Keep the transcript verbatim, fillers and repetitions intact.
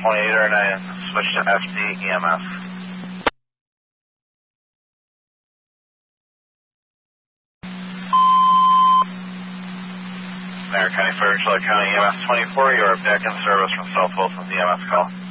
twenty-eight oh nine, switch to F D E M S. Marion County Fire Charlotte County E M S twenty-four, you are back in service from South Wilson's E M S call.